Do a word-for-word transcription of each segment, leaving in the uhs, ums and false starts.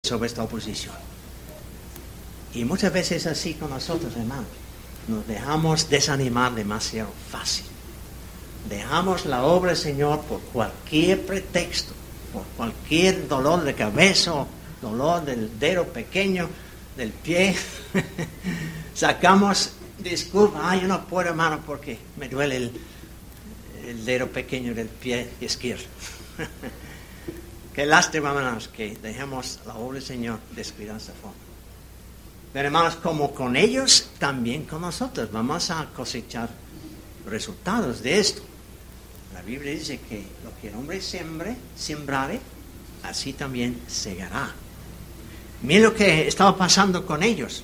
sobre esta oposición. Y muchas veces así con nosotros, hermanos. Nos dejamos desanimar demasiado fácil. Dejamos la obra del Señor por cualquier pretexto, por cualquier dolor de cabeza, dolor del dedo pequeño del pie. Sacamos disculpas. Ay, yo no puedo, hermano, porque me duele el, el dedo pequeño del pie izquierdo. Qué lástima, hermanos, que dejemos la obra del Señor descuidar esa forma. Pero, hermanos, como con ellos, también con nosotros vamos a cosechar resultados de esto. La Biblia dice que lo que el hombre siembre, sembrare, así también segará. Miren lo que estaba pasando con ellos.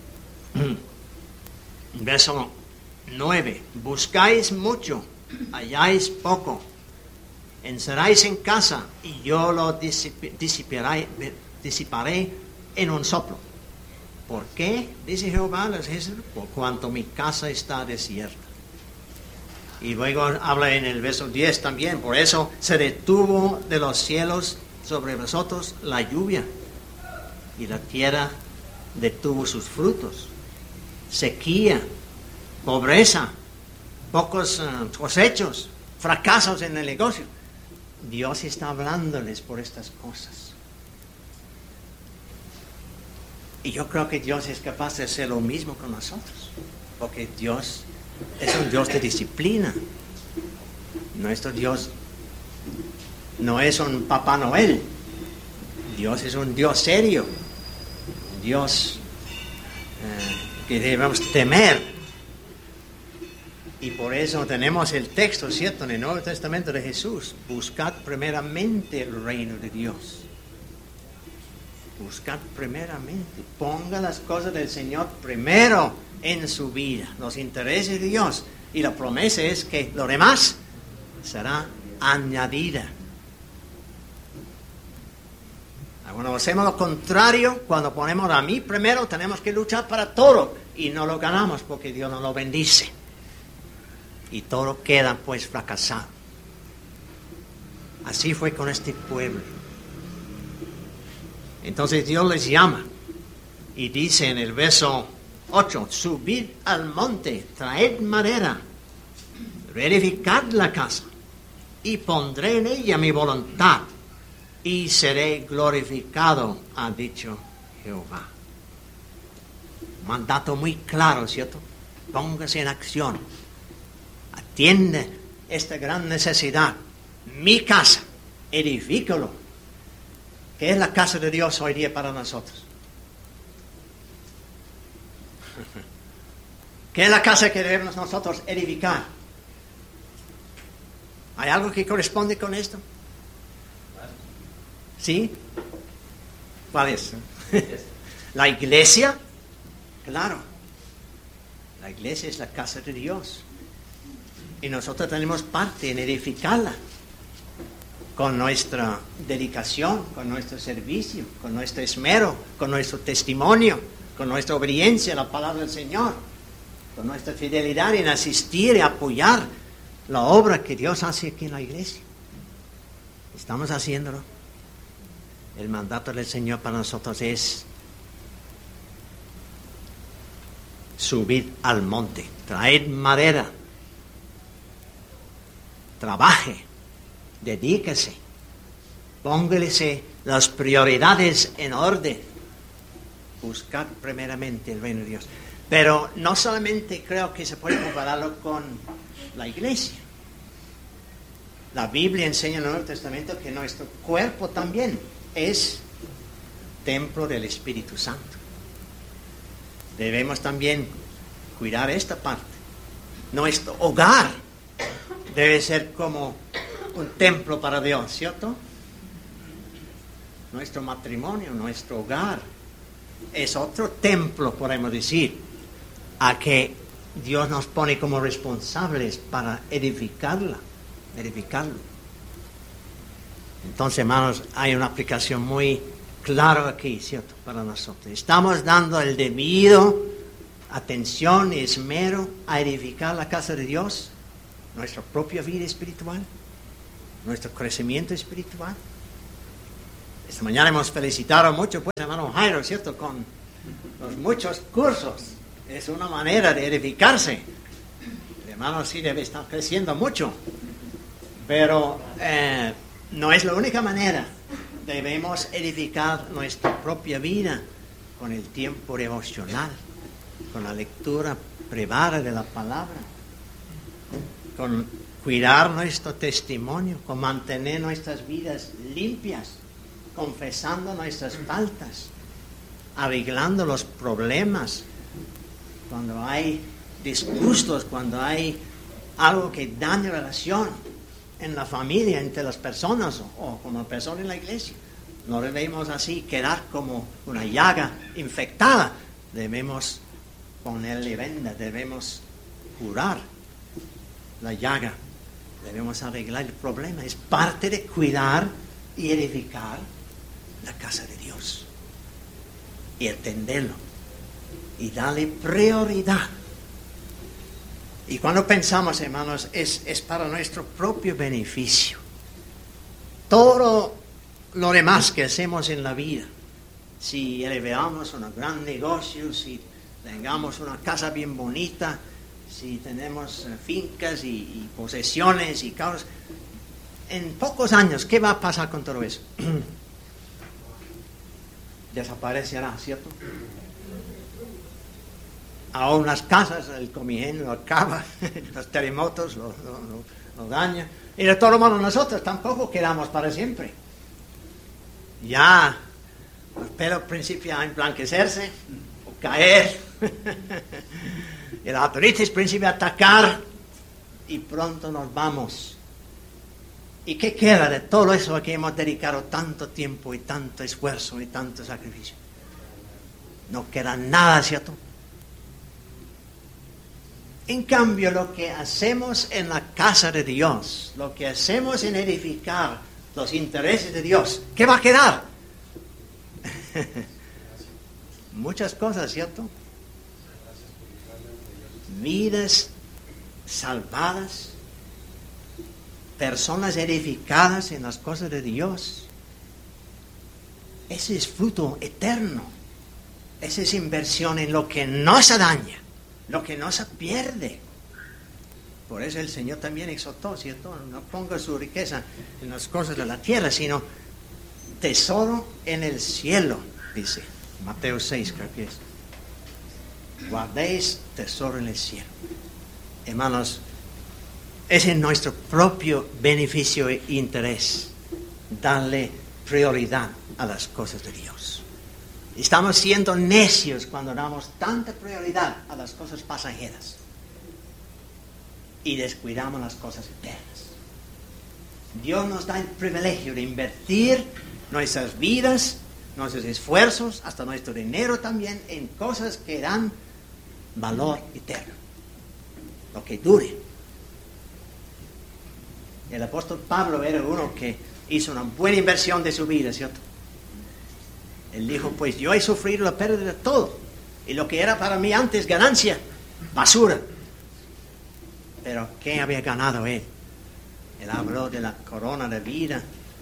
Verso nueve. Buscáis mucho, halláis poco. Encerráis en casa y yo lo disip- disiparé, disiparé en un soplo. ¿Por qué? Dice Jehová, los ejércitos, por cuanto mi casa está desierta. Y luego habla en el verso diez también, por eso se detuvo de los cielos sobre vosotros la lluvia, y la tierra detuvo sus frutos. Sequía, pobreza, pocos uh, cosechos, fracasos en el negocio. Dios está hablándoles por estas cosas. Y yo creo que Dios es capaz de hacer lo mismo con nosotros, porque Dios es un Dios de disciplina. Nuestro Dios no es un Papá Noel. Dios es un Dios serio, un Dios eh, que debemos temer. Y por eso tenemos el texto, ¿cierto?, en el Nuevo Testamento de Jesús. Buscad primeramente el reino de Dios. Buscad primeramente. Ponga las cosas del Señor primero en su vida, los intereses de Dios. Y la promesa es que lo demás será añadida. Cuando hacemos lo contrario, cuando ponemos a mí primero, tenemos que luchar para todo. Y no lo ganamos porque Dios no lo bendice. Y todo queda pues fracasado. Así fue con este pueblo. Entonces Dios les llama y dice en el verso ocho, subid al monte, traed madera, reedificad la casa y pondré en ella mi voluntad y seré glorificado, ha dicho Jehová. Mandato muy claro, ¿cierto? Póngase en acción. Atiende esta gran necesidad. Mi casa, edifícalo. ¿Qué es la casa de Dios hoy día para nosotros? ¿Qué es la casa que debemos nosotros edificar? ¿Hay algo que corresponde con esto? ¿Sí? ¿Cuál es? ¿La iglesia? Claro. La iglesia es la casa de Dios. Y nosotros tenemos parte en edificarla. Con nuestra dedicación, con nuestro servicio, con nuestro esmero, con nuestro testimonio, con nuestra obediencia a la palabra del Señor, con nuestra fidelidad en asistir y apoyar la obra que Dios hace aquí en la iglesia. Estamos haciéndolo. El mandato del Señor para nosotros es subir al monte, traer madera, trabaje, dedíquese, póngase las prioridades en orden, buscar primeramente el reino de Dios. Pero no solamente creo que se puede compararlo con la iglesia. La Biblia enseña en el Nuevo Testamento que nuestro cuerpo también es templo del Espíritu Santo. Debemos también cuidar esta parte. Nuestro hogar debe ser como un templo para Dios, ¿cierto? Nuestro matrimonio, nuestro hogar es otro templo, podemos decir, a que Dios nos pone como responsables para edificarla, edificarlo. Entonces, hermanos, hay una aplicación muy clara aquí, ¿cierto?, para nosotros. Estamos dando el debido atención y esmero a edificar la casa de Dios, nuestra propia vida espiritual, nuestro crecimiento espiritual. Esta mañana hemos felicitado mucho, pues, hermano Jairo, ¿cierto? Con los muchos cursos. Es una manera de edificarse. El hermano sí debe estar creciendo mucho. Pero eh, no es la única manera. Debemos edificar nuestra propia vida con el tiempo devocional, con la lectura privada de la palabra, con cuidar nuestro testimonio, con mantener nuestras vidas limpias, confesando nuestras faltas, arreglando los problemas, cuando hay disgustos, cuando hay algo que daña la relación en la familia, entre las personas o, o como personas en la iglesia. No debemos así quedar como una llaga infectada. Debemos ponerle venda, debemos curar la llaga, debemos arreglar el problema. Es parte de cuidar y edificar la casa de Dios y atenderlo y darle prioridad. Y cuando pensamos, hermanos, es, es para nuestro propio beneficio. Todo lo demás que hacemos en la vida, si elevamos un gran negocio, si tengamos una casa bien bonita, si tenemos fincas y, y posesiones y casas, en pocos años, ¿qué va a pasar con todo eso? Desaparecerá, ¿cierto? Aún las casas, el comijén lo acaba, los terremotos lo, lo, lo, lo dañan. Y de todo modo nosotros tampoco quedamos para siempre. Ya los pelos principian a emblanquecerse o caer. Y la artritis principia a atacar y pronto nos vamos. ¿Y qué queda de todo eso a que hemos dedicado tanto tiempo y tanto esfuerzo y tanto sacrificio? No queda nada, ¿cierto? En cambio, lo que hacemos en la casa de Dios, lo que hacemos en edificar los intereses de Dios, ¿qué va a quedar? Muchas cosas, ¿cierto? Vidas salvadas, personas edificadas en las cosas de Dios. Ese es fruto eterno. Esa es inversión en lo que no se daña, lo que no se pierde. Por eso el Señor también exhortó, ¿cierto? No ponga su riqueza en las cosas de la tierra, sino tesoro en el cielo, dice Mateo seis, creo que es. Guardéis tesoro en el cielo. Hermanos, es en nuestro propio beneficio e interés darle prioridad a las cosas de Dios. Estamos siendo necios cuando damos tanta prioridad a las cosas pasajeras y descuidamos las cosas eternas. Dios nos da el privilegio de invertir nuestras vidas, nuestros esfuerzos, hasta nuestro dinero también, en cosas que dan valor eterno, lo que dure. El apóstol Pablo era uno que hizo una buena inversión de su vida, ¿cierto? Él dijo, pues yo he sufrido la pérdida de todo, y lo que era para mí antes ganancia, basura. Pero ¿qué había ganado él? Él habló de la corona de vida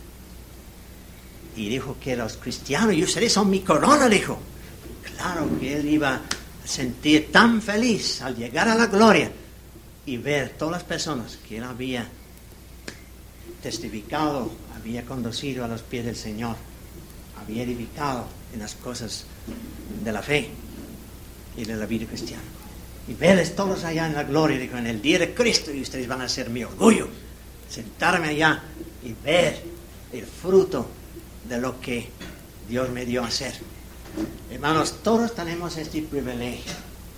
y dijo que los cristianos, y ustedes son mi corona, dijo. Claro que él iba a sentir tan feliz al llegar a la gloria y ver todas las personas que él había testificado, había conducido a los pies del Señor, había edificado en las cosas de la fe y de la vida cristiana. Y verles todos allá en la gloria, dijo, en el día de Cristo, y ustedes van a ser mi orgullo. Sentarme allá y ver el fruto de lo que Dios me dio a hacer. Hermanos, todos tenemos este privilegio.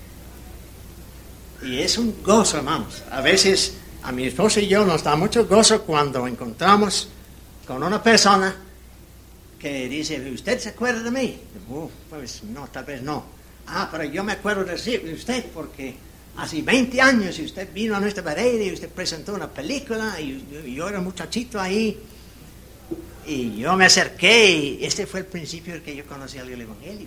Y es un gozo, hermanos. A veces a mi esposa y yo nos da mucho gozo cuando encontramos con una persona que dice, ¿usted se acuerda de mí? Uh, pues no, tal vez no. Ah, pero yo me acuerdo de usted porque hace veinte años usted vino a nuestra pared y usted presentó una película y yo, yo era muchachito ahí y yo me acerqué y este fue el principio en que yo conocí el Evangelio.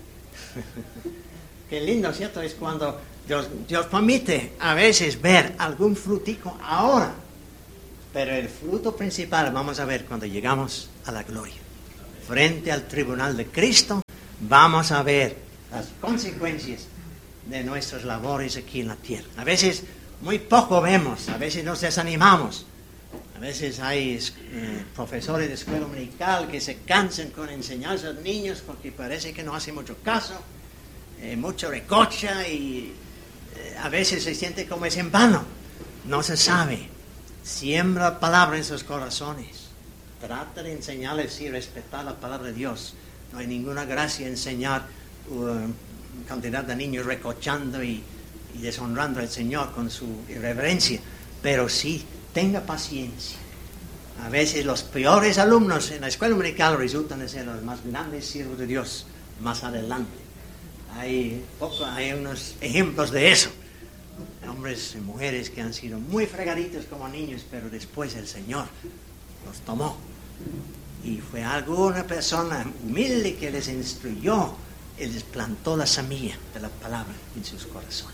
Qué lindo, ¿cierto? Es cuando Dios, Dios permite a veces ver algún frutico ahora, pero el fruto principal vamos a ver cuando llegamos a la gloria. frente al tribunal de Cristo, vamos a ver las consecuencias de nuestras labores aquí en la tierra. A veces muy poco vemos, a veces nos desanimamos. A veces hay eh, profesores de escuela dominical que se cansan con enseñar a los niños porque parece que no hacen mucho caso, eh, mucho recocha y eh, a veces se siente como es en vano. No se sabe. Siembra palabra en sus corazones. Trata de enseñarles y respetar la palabra de Dios. No hay ninguna gracia en enseñar uh, cantidad de niños recochando y, y deshonrando al Señor con su irreverencia, pero sí tenga paciencia. A veces los peores alumnos en la escuela dominical resultan de ser los más grandes siervos de Dios más adelante. Hay, poco, hay unos ejemplos de eso. Hombres y mujeres que han sido muy fregaditos como niños, pero después el Señor los tomó. Y fue alguna persona humilde que les instruyó y les plantó la semilla de la palabra en sus corazones.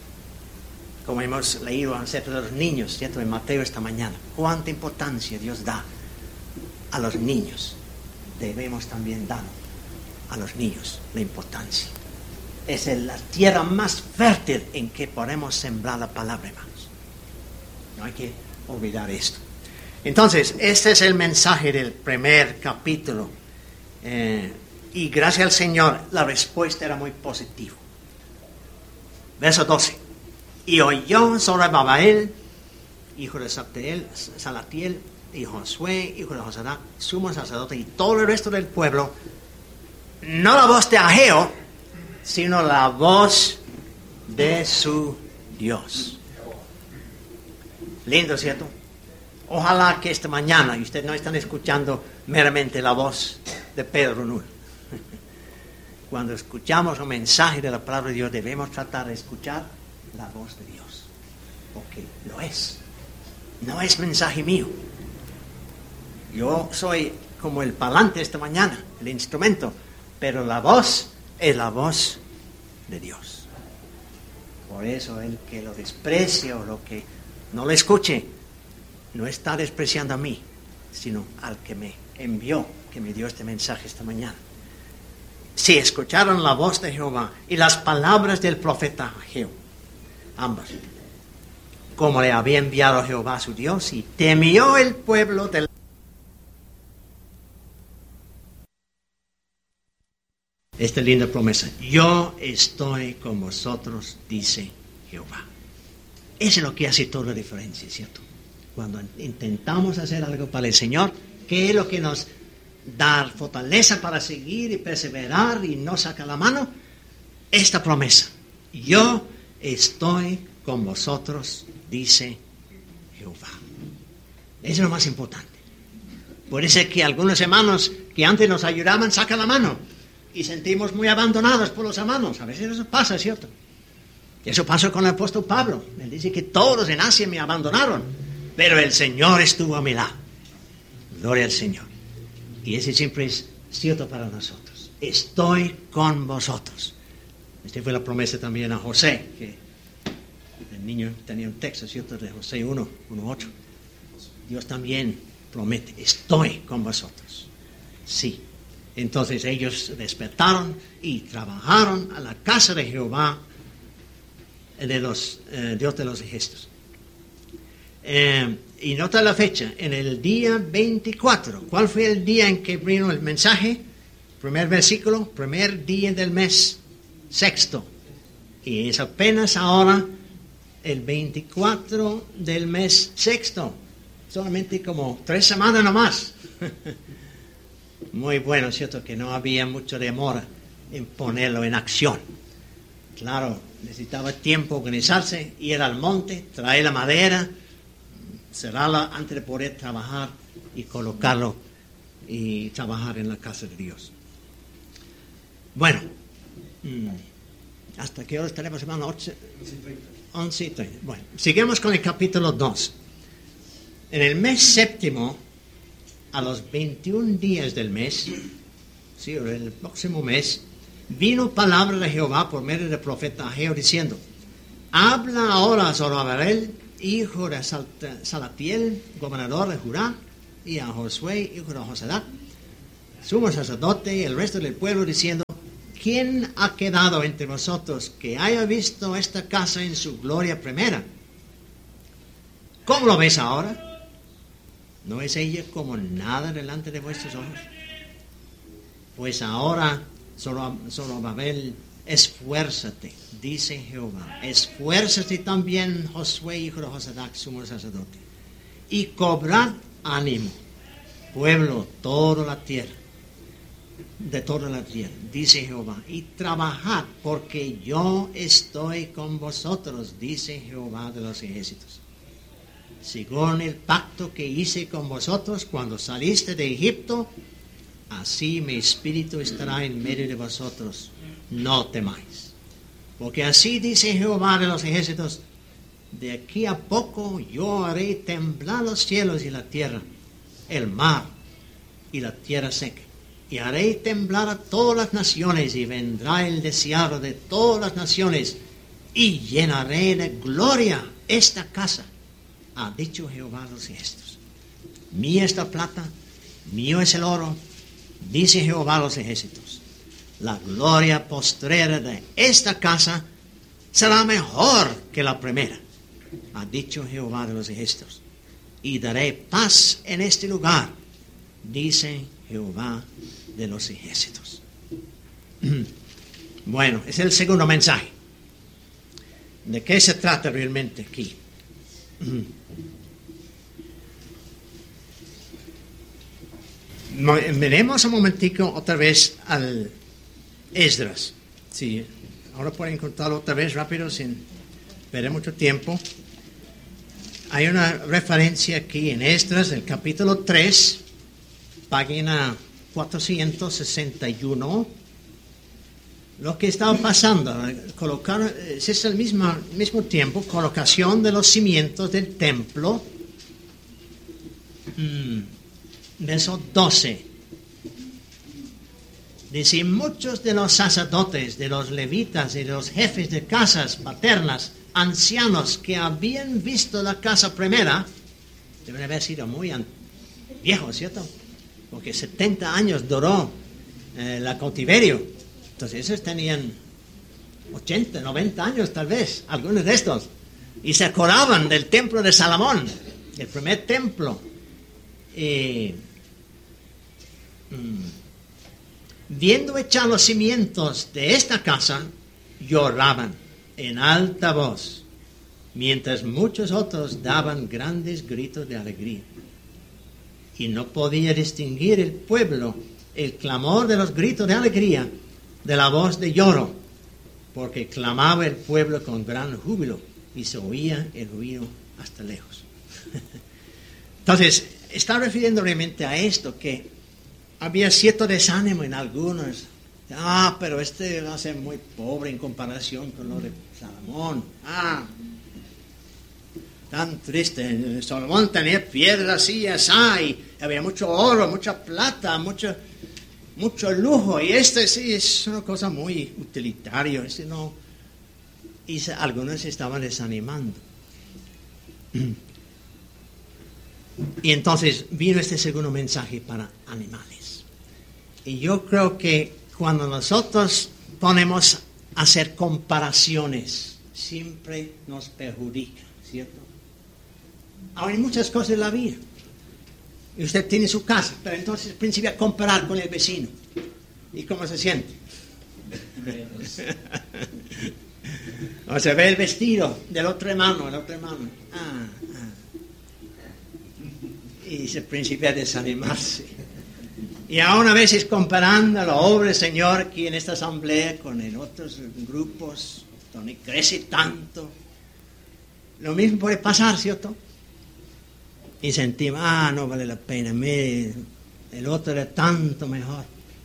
Como hemos leído acerca de los niños, ¿cierto? En Mateo esta mañana, cuánta importancia Dios da a los niños. Debemos también dar a los niños la importancia. Es la tierra más fértil en que podemos sembrar la palabra, hermanos. No hay que olvidar esto. Entonces, este es el mensaje del primer capítulo. Eh, y gracias al Señor, la respuesta era muy positiva. Verso doce. Y oyó Zorobabel, hijo de Salatiel, Salatiel, y Josué, hijo de Josadak, sumo sacerdote, y todo el resto del pueblo, no la voz de Ageo, sino la voz de su Dios. Lindo, ¿cierto? Ojalá que esta mañana, y ustedes no están escuchando meramente la voz de Pedro Null. Cuando escuchamos un mensaje de la palabra de Dios, debemos tratar de escuchar la voz de Dios, porque lo es. No es mensaje mío. Yo soy como el parlante esta mañana, el instrumento, pero la voz es la voz de Dios. Por eso el que lo desprecia o lo que no lo escuche, no está despreciando a mí, sino al que me envió, que me dio este mensaje esta mañana. Si escucharon la voz de Jehová y las palabras del profeta Ageo, ambas, como le había enviado Jehová su Dios, y temió el pueblo del... Esta linda promesa: yo estoy con vosotros, dice Jehová. Eso es lo que hace toda la diferencia, ¿cierto? Cuando intentamos hacer algo para el Señor, ¿qué es lo que nos da fortaleza para seguir y perseverar y no sacar la mano? Esta promesa: yo estoy con vosotros, dice Jehová. Eso es lo más importante. Puede ser que algunos hermanos que antes nos ayudaban sacan la mano y sentimos muy abandonados por los hermanos. A veces eso pasa, ¿cierto? Eso pasó con el apóstol Pablo. Él dice que todos en Asia me abandonaron, pero el Señor estuvo a mi lado. Gloria al Señor. Y ese siempre es cierto para nosotros. Estoy con vosotros. Esta fue la promesa también a José, que el niño tenía un texto, ¿cierto? De José uno, uno ocho. Dios también promete: estoy con vosotros. Sí. Entonces ellos despertaron y trabajaron a la casa de Jehová, de los eh, Dios de los ejércitos. Eh, y nota la fecha, en el día veinticuatro. ¿Cuál fue el día en que vino el mensaje? Primer versículo, primer día del mes sexto. Y es apenas ahora el veinticuatro del mes sexto. Solamente como tres semanas nomás. Muy bueno, ¿cierto? Que no había mucha demora en ponerlo en acción. Claro, necesitaba tiempo organizarse, ir al monte, traer la madera, cerrarla antes de poder trabajar y colocarlo y trabajar en la casa de Dios. Bueno, ¿hasta qué hora estaremos, hermano? once y treinta. Bueno, sigamos con el capítulo dos. En el mes séptimo, a los veintiún días del mes, sí, el próximo mes, vino palabra de Jehová por medio del profeta Ageo diciendo: habla ahora a Zorobabel, hijo de Salatiel, gobernador de Judá, y a Josué, hijo de Josadak, sumo sacerdote y el resto del pueblo diciendo: ¿quién ha quedado entre vosotros que haya visto esta casa en su gloria primera? ¿Cómo lo ves ahora? ¿No es ella como nada delante de vuestros ojos? Pues ahora, Zorobabel, esfuérzate, dice Jehová, esfuérzate también, Josué, hijo de Josadac, sumo sacerdote, y cobrad ánimo, pueblo, toda la tierra, de toda la tierra, dice Jehová, y trabajad, porque yo estoy con vosotros, dice Jehová de los ejércitos. Según el pacto que hice con vosotros cuando saliste de Egipto, así mi espíritu estará en medio de vosotros. No temáis. Porque así dice Jehová de los ejércitos: de aquí a poco yo haré temblar los cielos y la tierra, el mar y la tierra seca. Y haré temblar a todas las naciones, y vendrá el deseado de todas las naciones, y llenaré de gloria esta casa, ha dicho Jehová de los ejércitos. Mía es la plata, mío es el oro, dice Jehová de los ejércitos. La gloria postrera de esta casa será mejor que la primera, ha dicho Jehová de los ejércitos. Y daré paz en este lugar, dice Jehová de los ejércitos. Bueno, es el segundo mensaje. ¿De qué se trata realmente aquí? Miremos un momentico otra vez al Esdras. Sí, ahora pueden encontrarlo otra vez rápido sin perder mucho tiempo. Hay una referencia aquí en Esdras, el capítulo tres, página cuatrocientos sesenta y uno. Lo que estaba pasando, colocar, es al mismo, mismo tiempo, colocación de los cimientos del templo. Mm, verso doce. Dice: muchos de los sacerdotes, de los levitas y de los jefes de casas paternas, ancianos que habían visto la casa primera, deben haber sido muy viejos, ¿cierto? Porque setenta años duró eh, la cautiverio. Entonces esos tenían ochenta, noventa años tal vez, algunos de estos. Y se acordaban del templo de Salomón, el primer templo. Y, mmm, viendo echar los cimientos de esta casa, lloraban en alta voz, mientras muchos otros daban grandes gritos de alegría. Y no podía distinguir el pueblo el clamor de los gritos de alegría de la voz de lloro, porque clamaba el pueblo con gran júbilo y se oía el ruido hasta lejos. Entonces, está refiriendo realmente a esto, que había cierto desánimo en algunos. Ah, pero este va a ser muy pobre en comparación con lo de Salomón. Ah, tan triste. Salomón tenía piedras así, así, y había mucho oro, mucha plata, mucho, mucho lujo. Y este sí es una cosa muy utilitaria. Este no. Y se, algunos se estaban desanimando. Y entonces vino este segundo mensaje para animales. Y yo creo que cuando nosotros ponemos a hacer comparaciones, siempre nos perjudica, ¿cierto? Ahora hay muchas cosas en la vida. Y usted tiene su casa, pero entonces principia a comparar con el vecino. ¿Y cómo se siente? O se ve el vestido del otro hermano, del otro hermano. Ah, ah. Y se principia a desanimarse. Y aún a veces comparando a la obra del Señor aquí en esta asamblea con en otros grupos donde crece tanto. Lo mismo puede pasar, ¿cierto? Y sentimos, ah, no vale la pena, mire, el otro era tanto mejor.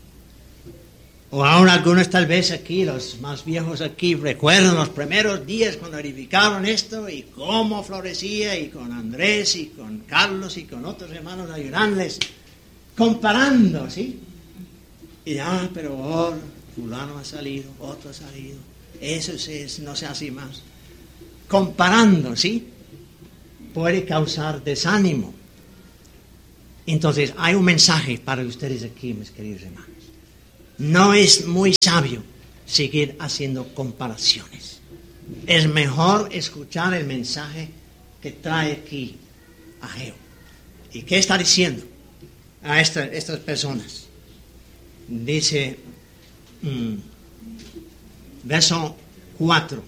O aún algunos tal vez aquí, los más viejos aquí, recuerdan los primeros días cuando edificaron esto y cómo florecía, y con Andrés y con Carlos y con otros hermanos ayudarles, comparando, ¿sí? Y ah, pero ahora fulano ha salido, otro ha salido, eso es, no se hace más. Comparando, ¿sí? Puede causar desánimo. Entonces, hay un mensaje para ustedes aquí, mis queridos hermanos. No es muy sabio seguir haciendo comparaciones. Es mejor escuchar el mensaje que trae aquí Ageo. ¿Y qué está diciendo a esta, estas personas? Dice, mmm, verso cuatro.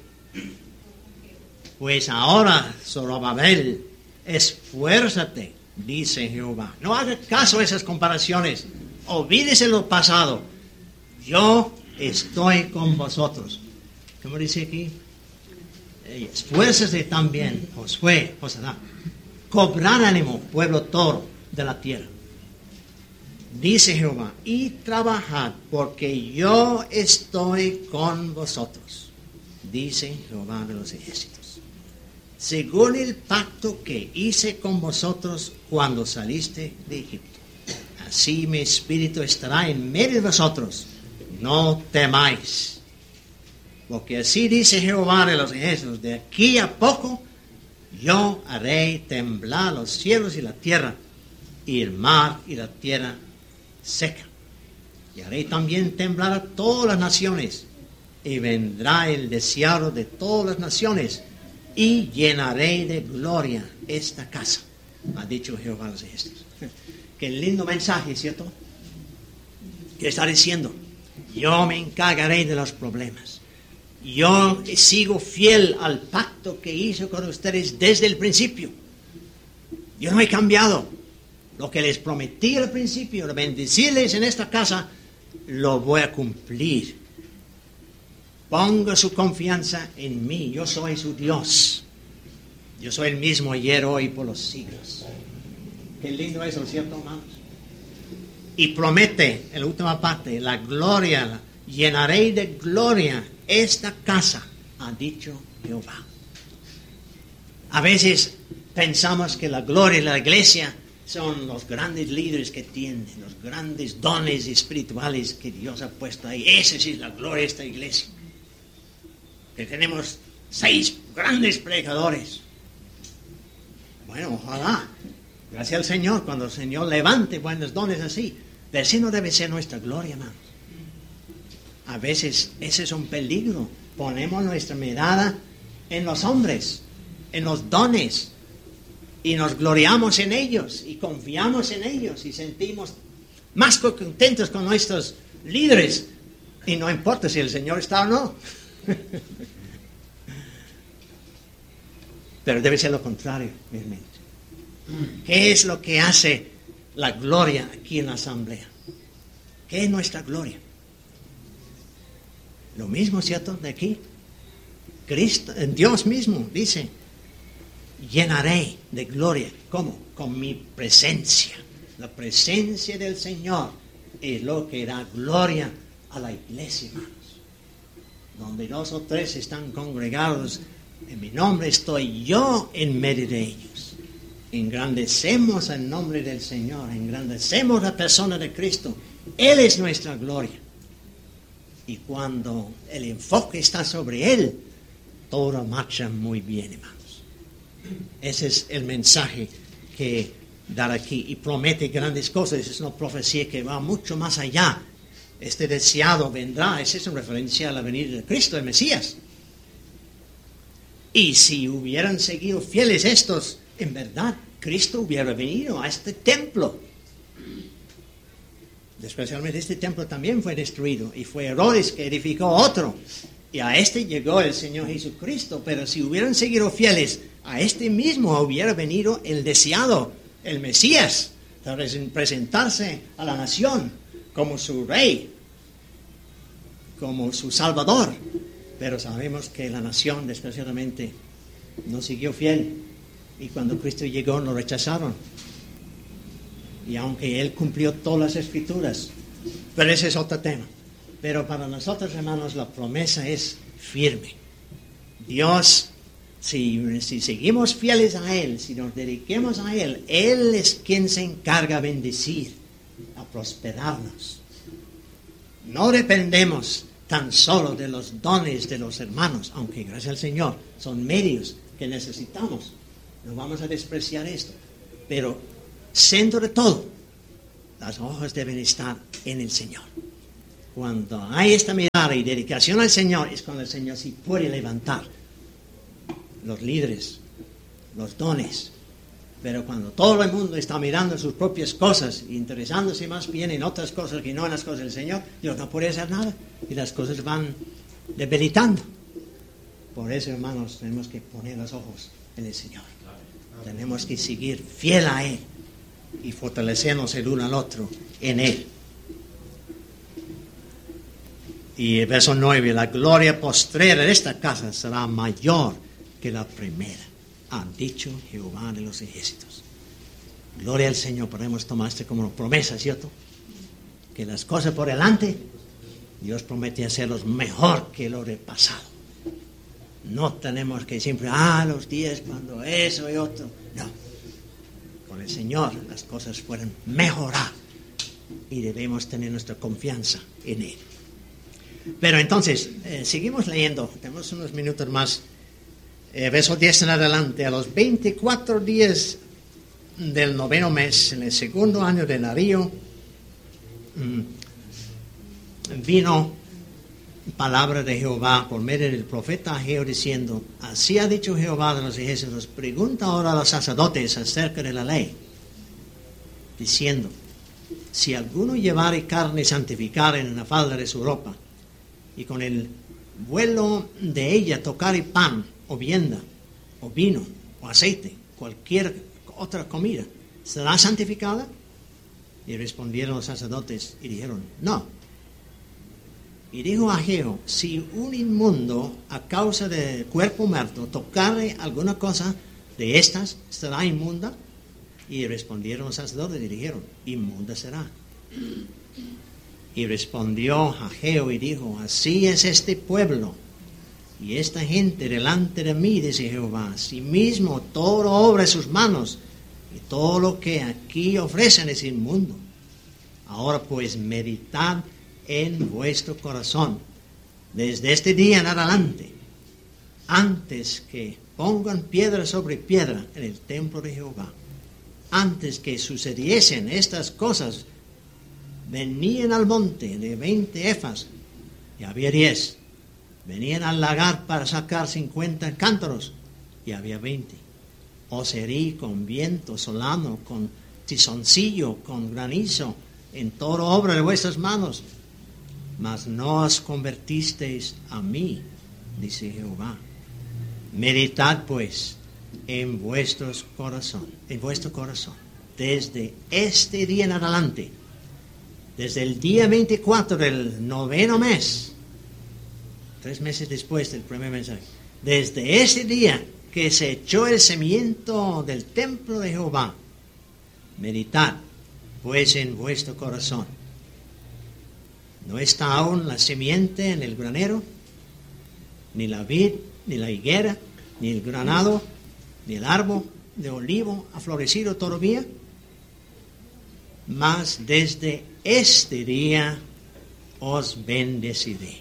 Pues ahora, Zorobabel, esfuérzate, dice Jehová. No haga caso a esas comparaciones. Olvídese lo pasado. Yo estoy con vosotros. ¿Cómo dice aquí? Eh, esfuérzate también, Josué, Josada. Cobrad ánimo, pueblo todo de la tierra. Dice Jehová, y trabajad, porque yo estoy con vosotros. Dice Jehová de los ejércitos. Según el pacto que hice con vosotros cuando saliste de Egipto. Así mi espíritu estará en medio de vosotros. No temáis. Porque así dice Jehová de los ejércitos, de aquí a poco yo haré temblar los cielos y la tierra, y el mar y la tierra seca. Y haré también temblar a todas las naciones, y vendrá el deseado de todas las naciones, y llenaré de gloria esta casa, ha dicho Jehová de los ejércitos. Qué lindo mensaje, ¿cierto? ¿Qué está diciendo? Yo me encargaré de los problemas. Yo sigo fiel al pacto que hice con ustedes desde el principio. Yo no he cambiado. Lo que les prometí al principio, de bendecirles en esta casa, lo voy a cumplir. Ponga su confianza en mí. Yo soy su Dios. Yo soy el mismo ayer, hoy, por los siglos. Qué lindo eso, ¿cierto, hermanos? Y promete, en la última parte, la gloria, llenaré de gloria esta casa, ha dicho Jehová. A veces pensamos que la gloria de la iglesia son los grandes líderes que tienen, los grandes dones espirituales que Dios ha puesto ahí. Esa sí es la gloria de esta iglesia. Que tenemos seis grandes predicadores. Bueno, ojalá. Gracias al Señor, cuando el Señor levante buenos dones así. Pero esa no debe ser nuestra gloria, hermanos. A veces ese es un peligro. Ponemos nuestra mirada en los hombres, en los dones, y nos gloriamos en ellos, y confiamos en ellos, y sentimos más contentos con nuestros líderes. Y no importa si el Señor está o no. Pero debe ser lo contrario, realmente. ¿Qué es lo que hace la gloria aquí en la asamblea? ¿Qué es nuestra gloria? Lo mismo, ¿cierto? De aquí. Cristo, Dios mismo dice, llenaré de gloria. ¿Cómo? Con mi presencia. La presencia del Señor es lo que da gloria a la iglesia, hermanos. Donde dos o tres están congregados en mi nombre, estoy yo en medio de ellos. Engrandecemos el nombre del Señor, engrandecemos la persona de Cristo. Él es nuestra gloria. Y cuando el enfoque está sobre Él, todo marcha muy bien, hermanos. Ese es el mensaje que da aquí. Y promete grandes cosas. Es una profecía que va mucho más allá. Este deseado vendrá. Esa es una referencia a la venida de Cristo, el Mesías. Y si hubieran seguido fieles estos, en verdad, Cristo hubiera venido a este templo. Especialmente este templo también fue destruido y fue Herodes que edificó otro. Y a este llegó el Señor Jesucristo. Pero si hubieran seguido fieles, a este mismo hubiera venido el deseado, el Mesías, para presentarse a la nación como su rey, como su salvador. Pero sabemos que la nación, desgraciadamente, no siguió fiel. Y cuando Cristo llegó, lo rechazaron. Y aunque Él cumplió todas las escrituras, pero ese es otro tema. Pero para nosotros, hermanos, la promesa es firme. Dios, si, si seguimos fieles a Él, si nos dediquemos a Él, Él es quien se encarga a bendecir, a prosperarnos. No dependemos tan solo de los dones de los hermanos, aunque gracias al Señor son medios que necesitamos. No vamos a despreciar esto, pero centro de todo, las ojos deben estar en el Señor. Cuando hay esta mirada y dedicación al Señor, es cuando el Señor sí puede levantar los líderes, los dones. Pero cuando todo el mundo está mirando sus propias cosas, interesándose más bien en otras cosas que no en las cosas del Señor, Dios no puede hacer nada y las cosas van debilitando. Por eso, hermanos, tenemos que poner los ojos en el Señor. Tenemos que seguir fiel a Él y fortalecernos el uno al otro en Él. Y el verso nueve, la gloria postrera de esta casa será mayor que la primera, ha dicho Jehová de los ejércitos. Gloria al Señor, podemos tomar esto como promesa, ¿cierto? Que las cosas por delante, Dios promete hacerlos mejor que lo del pasado. No tenemos que siempre, ah, los días cuando eso y otro. No. Con el Señor las cosas pueden mejorar y debemos tener nuestra confianza en Él. Pero entonces, eh, seguimos leyendo, tenemos unos minutos más. Eh, verso diez en adelante, a los veinticuatro días del noveno mes, en el segundo año de Darío, mmm, vino palabra de Jehová por medio del profeta Ageo diciendo, así ha dicho Jehová de los ejércitos, pregunta ahora a los sacerdotes acerca de la ley, diciendo, si alguno llevare carne santificada en la falda de su ropa, y con el vuelo de ella tocare pan, o vianda, o vino, o aceite, cualquier otra comida, ¿será santificada? Y respondieron los sacerdotes y dijeron, no. Y dijo Ageo, si un inmundo a causa del cuerpo muerto tocare alguna cosa de estas, ¿será inmunda? Y respondieron los sacerdotes y dijeron, inmunda será. Y respondió Ageo y dijo, así es este pueblo y esta gente delante de mí, dice Jehová, asimismo todo obra de sus manos, y todo lo que aquí ofrecen es inmundo. Ahora pues meditad en vuestro corazón, desde este día en adelante, antes que pongan piedra sobre piedra en el templo de Jehová, antes que sucediesen estas cosas, venían al monte de veinte efas, y había diez. Venían al lagar para sacar cincuenta cántaros, y había veinte. Os herí con viento solano, con tizoncillo, con granizo, en toda obra de vuestras manos. Mas no os convertisteis a mí, dice Jehová. Meditad pues en vuestros corazón, en vuestro corazón, desde este día en adelante, desde el día veinticuatro del noveno mes, tres meses después del primer mensaje, desde ese día que se echó el cimiento del templo de Jehová, meditad pues en vuestro corazón. ¿No está aún la simiente en el granero? Ni la vid, ni la higuera, ni el granado, ni el árbol de olivo ha florecido todavía. Mas desde este día os bendeciré.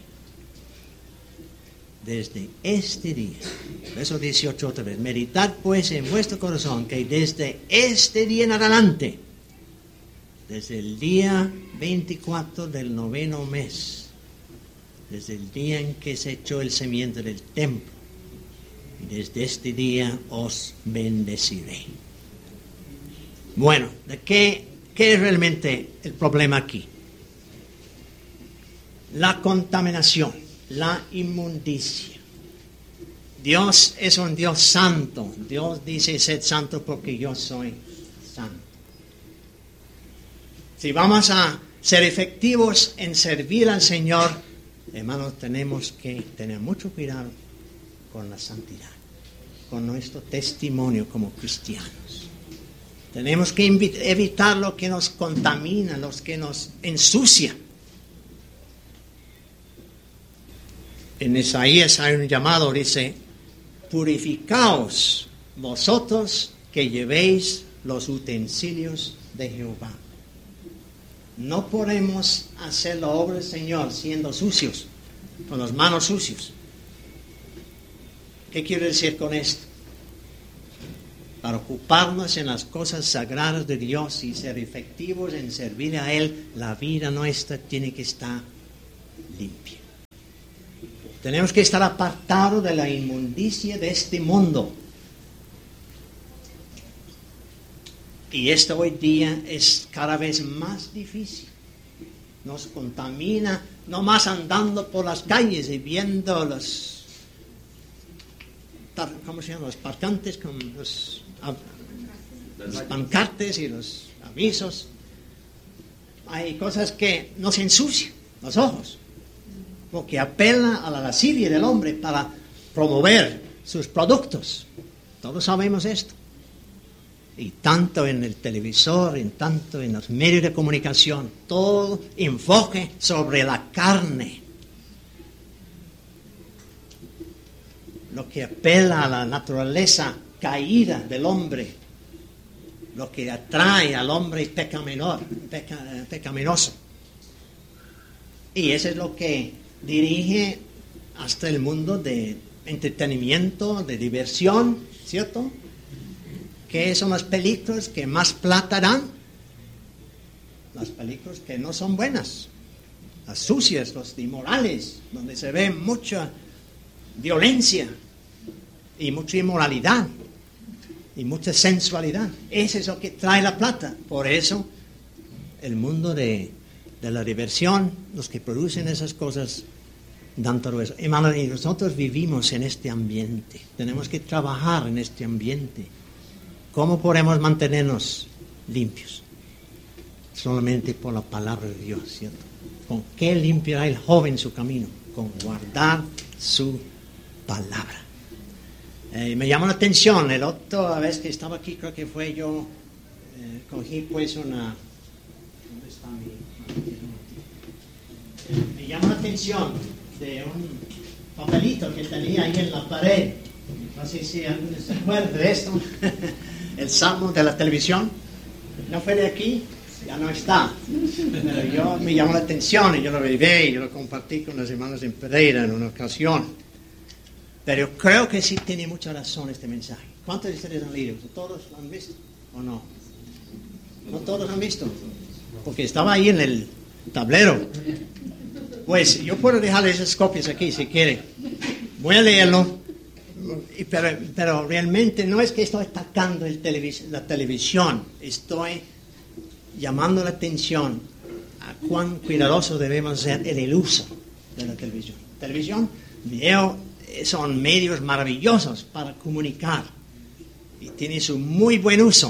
Desde este día. Verso dieciocho otra vez. Meditad pues en vuestro corazón que desde este día en adelante, desde el día veinticuatro del noveno mes, desde el día en que se echó el cimiento del templo, y desde este día os bendeciré. Bueno, ¿de qué, qué es realmente el problema aquí? La contaminación, la inmundicia. Dios es un Dios santo. Dios dice, sed santo porque yo soy santo. Si vamos a ser efectivos en servir al Señor, hermanos, tenemos que tener mucho cuidado con la santidad, con nuestro testimonio como cristianos. Tenemos que evitar lo que nos contamina, lo que nos ensucia. En Isaías hay un llamado, dice, purificaos vosotros que llevéis los utensilios de Jehová. No podemos hacer la obra del Señor siendo sucios, con las manos sucios. ¿Qué quiero decir con esto? para ocuparnos en las cosas sagradas de Dios y ser efectivos en servir a Él, la vida nuestra tiene que estar limpia. Tenemos que estar apartados de la inmundicia de este mundo. Y esto hoy día es cada vez más difícil. Nos contamina, no más andando por las calles y viendo los, ¿cómo se llaman? Los parcantes con los, los pancartes y los avisos. Hay cosas que nos ensucian los ojos, porque apela a la lascivia del hombre para promover sus productos. Todos sabemos esto. Y tanto en el televisor, en tanto en los medios de comunicación, todo enfoque sobre la carne. Lo que apela a la naturaleza caída del hombre, lo que atrae al hombre pecaminoso, peca, pecaminoso. Y eso es lo que dirige hasta el mundo de entretenimiento, de diversión, ¿cierto? ¿Qué son las películas que más plata dan? Las películas que no son buenas, las sucias, las inmorales, donde se ve mucha violencia y mucha inmoralidad y mucha sensualidad. Eso es lo que trae la plata. Por eso el mundo de, de la diversión, los que producen esas cosas, dan todo eso. Hermanos, y nosotros vivimos en este ambiente. Tenemos que trabajar en este ambiente. ¿Cómo podemos mantenernos limpios? Solamente por la palabra de Dios, ¿cierto? ¿Con qué limpiará el joven su camino? Con guardar su palabra. Eh, me llamó la atención, el otra vez que estaba aquí, creo que fue yo, eh, cogí pues una... ¿Dónde está mi...? Eh, me llamó la atención de un papelito que tenía ahí en la pared. No sé si alguien se acuerda de esto. El salmo de la televisión. No fue de aquí, ya no está. Pero yo me llamó la atención y yo lo vi y yo lo compartí con los hermanos en Pereira en una ocasión. Pero creo que sí tiene mucha razón este mensaje. ¿Cuántos de ustedes han leído? ¿Todos lo han visto o no? ¿No todos han visto? Porque estaba ahí en el tablero. Pues yo puedo dejarle esas copias aquí si quiere. Voy a leerlo. Pero, pero realmente no es que estoy atacando el televis- la televisión, estoy llamando la atención a cuán cuidadosos debemos ser en el uso de la televisión. Televisión, video, son medios maravillosos para comunicar y tiene su muy buen uso,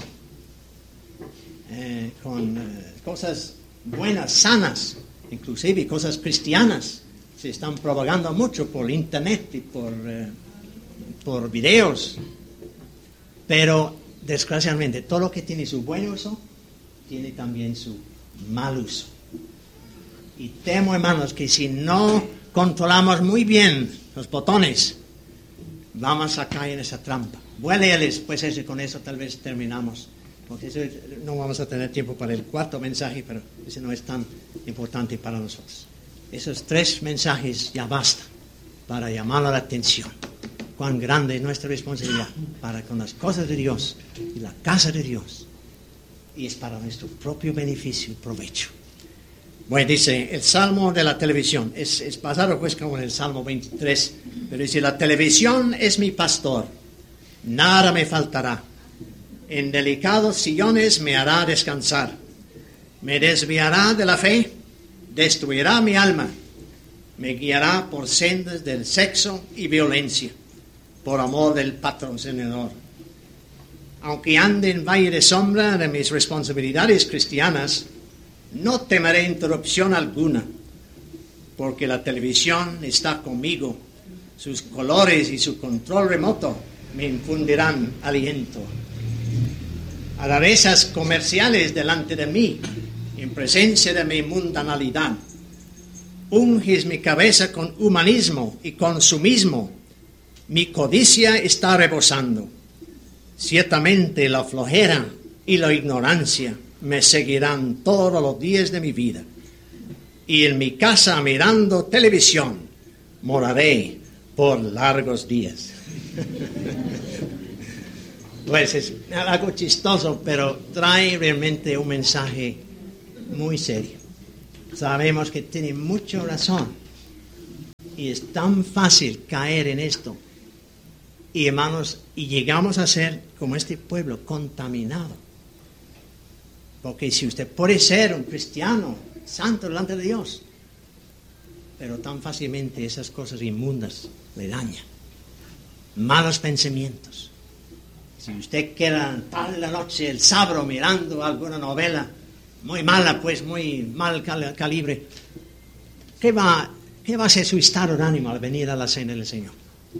eh, con eh, cosas buenas, sanas, inclusive cosas cristianas, se están propagando mucho por internet y por... Eh, por videos, pero desgraciadamente todo lo que tiene su buen uso tiene también su mal uso. Y temo, hermanos, que si no controlamos muy bien los botones, vamos a caer en esa trampa. Voy a leerles, pues eso, con eso tal vez terminamos, porque eso, no vamos a tener tiempo para el cuarto mensaje, pero ese no es tan importante para nosotros. Esos tres mensajes ya bastan para llamar la atención. Cuán grande es nuestra responsabilidad para con las cosas de Dios y la casa de Dios. Y es para nuestro propio beneficio y provecho. Bueno, dice el Salmo de la televisión. Es, es basado pues como en el Salmo veintitrés. Pero dice, la televisión es mi pastor. Nada me faltará. En delicados sillones me hará descansar. Me desviará de la fe. Destruirá mi alma. Me guiará por sendas del sexo y violencia, por amor del patrocinador. Aunque ande en valle de sombra de mis responsabilidades cristianas, no temeré interrupción alguna, porque la televisión está conmigo. Sus colores y su control remoto me infundirán aliento. Rarezas comerciales delante de mí, en presencia de mi mundanalidad. Unges mi cabeza con humanismo y consumismo. Mi codicia está rebosando. Ciertamente la flojera y la ignorancia me seguirán todos los días de mi vida. Y en mi casa, mirando televisión, moraré por largos días. Pues es algo chistoso, pero trae realmente un mensaje muy serio. Sabemos que tiene mucha razón y es tan fácil caer en esto. Y hermanos, y llegamos a ser como este pueblo contaminado. Porque si usted puede ser un cristiano santo delante de Dios, pero tan fácilmente esas cosas inmundas le dañan. Malos pensamientos. Si usted queda tarde la noche el sábado mirando alguna novela muy mala, pues muy mal cal- calibre, ¿qué va, ¿qué va a ser su estado de ánimo al venir a la cena del Señor?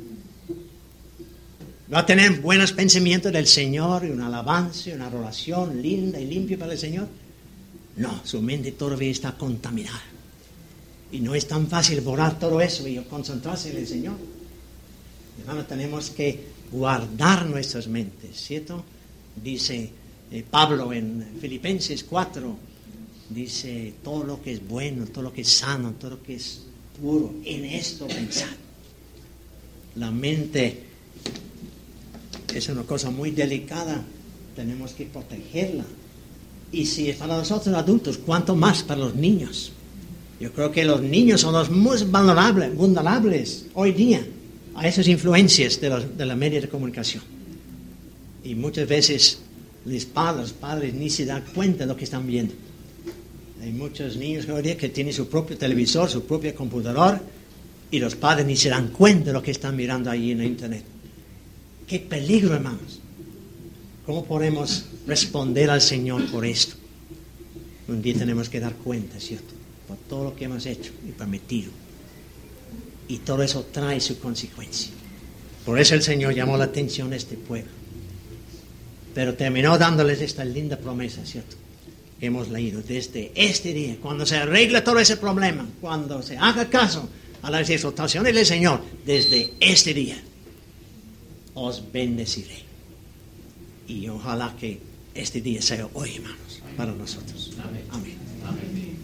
¿Va a tener buenos pensamientos del Señor y una alabanza y una oración linda y limpia para el Señor? No, su mente todavía está contaminada. Y no es tan fácil borrar todo eso y concentrarse en el Señor. Hermano, tenemos que guardar nuestras mentes, ¿cierto? Dice eh, Pablo en Filipenses cuatro, dice, todo lo que es bueno, todo lo que es sano, todo lo que es puro, en esto pensar. La mente es una cosa muy delicada, tenemos que protegerla. Y si es para nosotros adultos, ¿cuánto más para los niños? Yo creo que los niños son los más vulnerables, vulnerables hoy día a esas influencias de los, de la media de comunicación. Y muchas veces los padres, los padres ni se dan cuenta de lo que están viendo. Hay muchos niños hoy día que tienen su propio televisor, su propio computador, y los padres ni se dan cuenta de lo que están mirando ahí en la internet. ¡Qué peligro, hermanos! ¿Cómo podemos responder al Señor por esto? Un día tenemos que dar cuenta, ¿cierto? Por todo lo que hemos hecho y permitido. Y todo eso trae su consecuencia. Por eso el Señor llamó la atención a este pueblo. Pero terminó dándoles esta linda promesa, ¿cierto? Que hemos leído desde este día. Cuando se arregle todo ese problema, cuando se haga caso a las exhortaciones del Señor, desde este día, os bendeciré. Y ojalá que este día sea hoy, hermanos, para nosotros. Amén. Amén. Amén.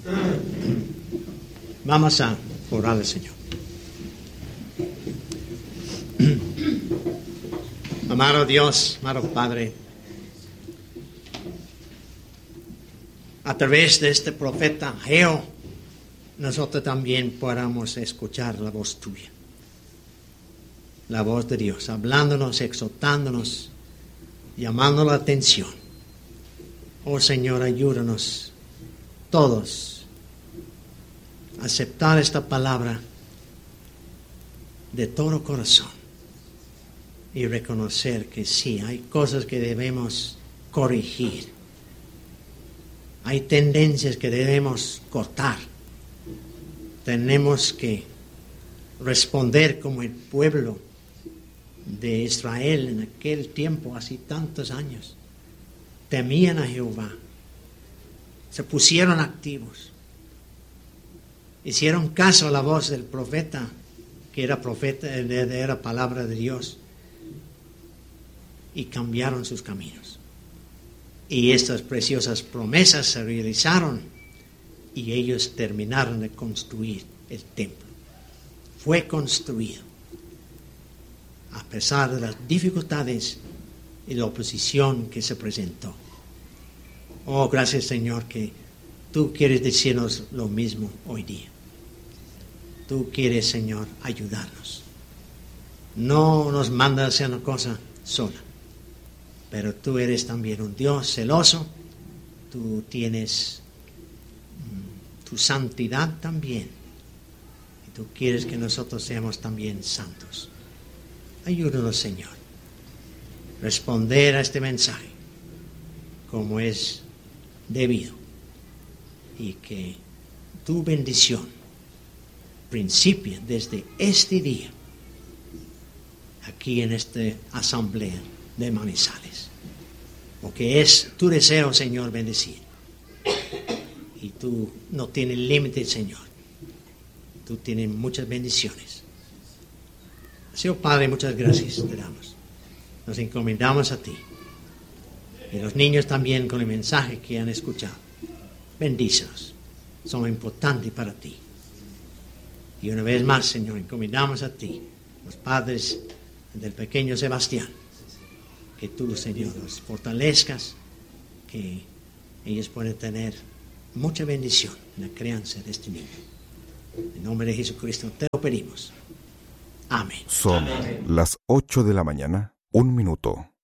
Vamos a orar al Señor. Amado Dios, amado Padre, a través de este profeta Ageo, nosotros también podamos escuchar la voz tuya, la voz de Dios, hablándonos, exhortándonos, llamando la atención. Oh Señor, ayúdanos todos a aceptar esta palabra de todo corazón y reconocer que sí, hay cosas que debemos corregir, hay tendencias que debemos cortar, tenemos que responder como el pueblo de Israel en aquel tiempo, hace tantos años. Temían a Jehová, se pusieron activos, hicieron caso a la voz del profeta, que era profeta, era palabra de Dios, y cambiaron sus caminos. Y estas preciosas promesas se realizaron y ellos terminaron de construir el templo. Fue construido a pesar de las dificultades y la oposición que se presentó. Oh, gracias Señor, que tú quieres decirnos lo mismo hoy día. Tú quieres, Señor, ayudarnos. No nos mandas a hacer una cosa sola, pero tú eres también un Dios celoso. Tú tienes mm, tu santidad también. Y tú quieres que nosotros seamos también santos. Ayúdanos, Señor, responder a este mensaje como es debido, y que tu bendición principie desde este día aquí en esta asamblea de Manizales, porque es tu deseo, Señor, bendecir, y tú no tienes límite, Señor. Tú tienes muchas bendiciones. Señor Padre, muchas gracias te damos. Nos encomendamos a ti. Y los niños también con el mensaje que han escuchado. Bendícenos. Son importantes para ti. Y una vez más, Señor, encomendamos a ti los padres del pequeño Sebastián. que tú, Señor, los fortalezcas, que ellos puedan tener mucha bendición en la crianza de este niño. En nombre de Jesucristo te lo pedimos. Amén. Son las ocho de la mañana, un minuto.